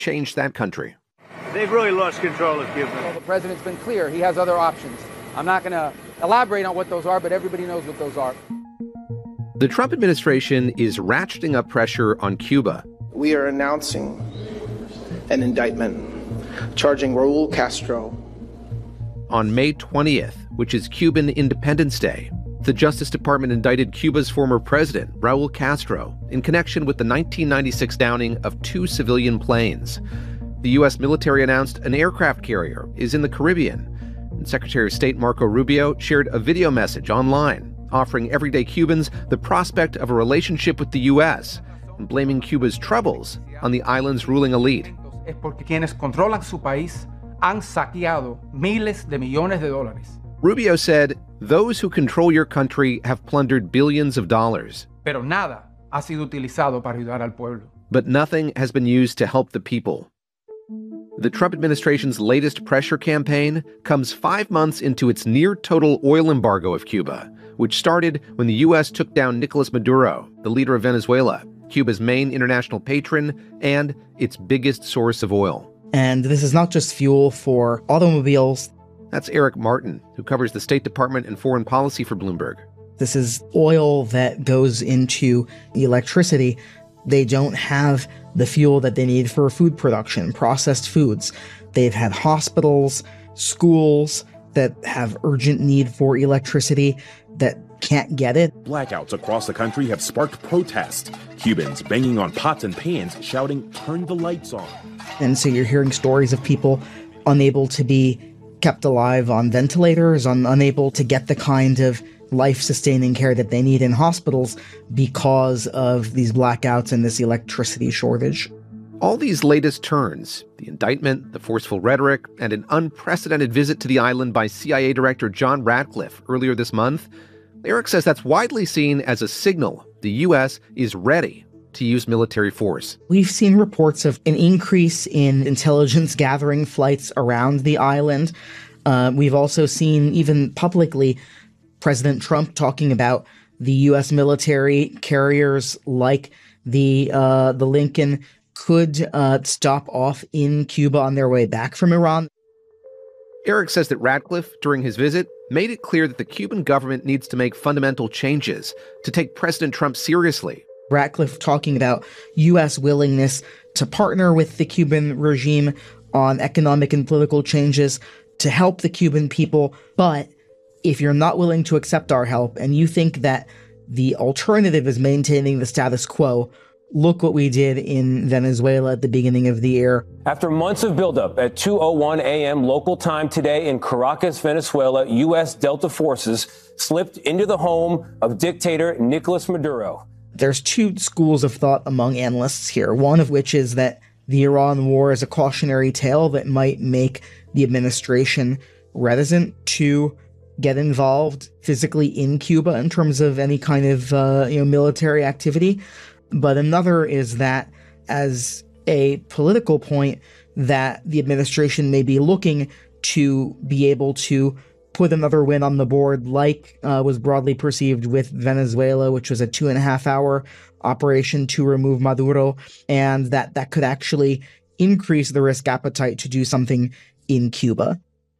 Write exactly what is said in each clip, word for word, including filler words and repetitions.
changed that country. They've really lost control of Cuba. Well, the president's been clear. He has other options. I'm not going to elaborate on what those are, but everybody knows what those are. The Trump administration is ratcheting up pressure on Cuba. We are announcing an indictment charging Raul Castro. On May twentieth, which is Cuban Independence Day, the Justice Department indicted Cuba's former president, Raul Castro, in connection with the nineteen ninety-six downing of two civilian planes. The U S military announced an aircraft carrier is in the Caribbean, and Secretary of State Marco Rubio shared a video message online offering everyday Cubans the prospect of a relationship with the U S and blaming Cuba's troubles on the island's ruling elite. Es porque quienes controlan su país han saqueado miles de millones de dólares. Rubio said, those who control your country have plundered billions of dollars. Pero nada ha sido utilizado para ayudar al pueblo. But nothing has been used to help the people. The Trump administration's latest pressure campaign comes five months into its near-total oil embargo of Cuba, which started when the U S took down Nicolas Maduro, the leader of Venezuela, Cuba's main international patron and its biggest source of oil. And this is not just fuel for automobiles. That's Eric Martin, who covers the State Department and foreign policy for Bloomberg. This is oil that goes into electricity. They don't have the fuel that they need for food production, processed foods. They've had hospitals, schools that have urgent need for electricity that can't get it. Blackouts across the country have sparked protests. Cubans banging on pots and pans, shouting, "Turn the lights on." And so you're hearing stories of people unable to be kept alive on ventilators, un- unable to get the kind of life-sustaining care that they need in hospitals because of these blackouts and this electricity shortage. All these latest turns, the indictment, the forceful rhetoric, and an unprecedented visit to the island by C I A Director John Ratcliffe earlier this month, Eric says that's widely seen as a signal the U S is ready to use military force. We've seen reports of an increase in intelligence gathering flights around the island. Uh, we've also seen, even publicly, President Trump talking about the U S military carriers like the uh, the Lincoln could uh, stop off in Cuba on their way back from Iran. Eric says that Ratcliffe, during his visit, made it clear that the Cuban government needs to make fundamental changes to take President Trump seriously. Ratcliffe talking about U S willingness to partner with the Cuban regime on economic and political changes to help the Cuban people, but if you're not willing to accept our help and you think that the alternative is maintaining the status quo, look what we did in Venezuela at the beginning of the year. After months of buildup, at two oh one a.m. local time today in Caracas, Venezuela, U S Delta forces slipped into the home of dictator Nicolas Maduro. There's two schools of thought among analysts here, one of which is that the Iran war is a cautionary tale that might make the administration reticent to get involved physically in Cuba in terms of any kind of uh, you know military activity. But another is that as a political point, that the administration may be looking to be able to put another win on the board, like uh, was broadly perceived with Venezuela, which was a two and a half hour operation to remove Maduro, and that that could actually increase the risk appetite to do something in Cuba.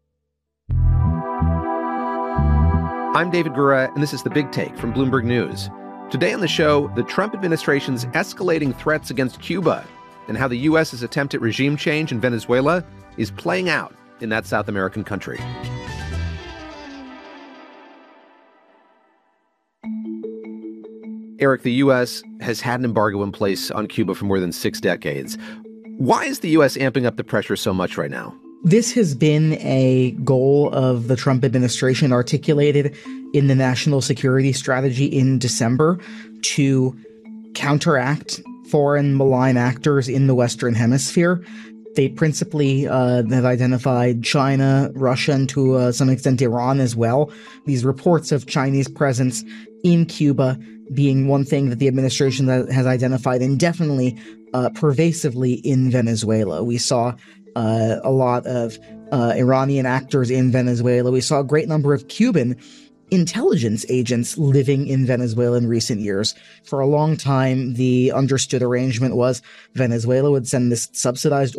I'm David Gura, and this is The Big Take from Bloomberg News. Today on the show, the Trump administration's escalating threats against Cuba and how the U S's attempt at regime change in Venezuela is playing out in that South American country. Eric, the U S has had an embargo in place on Cuba for more than six decades. Why is the U S amping up the pressure so much right now? This has been a goal of the Trump administration articulated in the national security strategy in December to counteract foreign malign actors in the Western Hemisphere. They principally uh, have identified China, Russia, and to uh, some extent Iran as well. These reports of Chinese presence in Cuba being one thing that the administration has identified indefinitely, uh, pervasively in Venezuela. We saw uh, a lot of uh, Iranian actors in Venezuela. We saw a great number of Cuban intelligence agents living in Venezuela in recent years. For a long time, the understood arrangement was Venezuela would send this subsidized